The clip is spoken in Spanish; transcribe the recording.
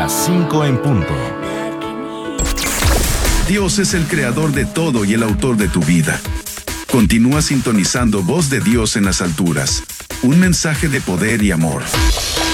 las 5 en punto. Dios es el creador de todo y el autor de tu vida. Continúa sintonizando Voz de Dios en las alturas. Un mensaje de poder y amor.